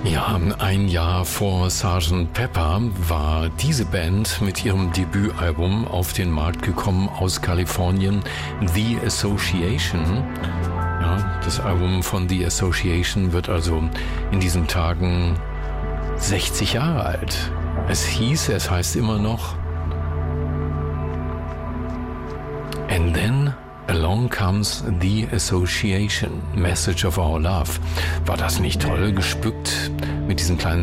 Ja, ein Jahr vor Sgt. Pepper war diese Band mit ihrem Debütalbum auf den Markt gekommen aus Kalifornien, The Association. Ja, das Album von The Association wird also in diesen Tagen 60 Jahre alt. Es heißt immer noch And Then Along Comes the Association, Message of Our Love. War das nicht toll, gespückt mit diesen kleinen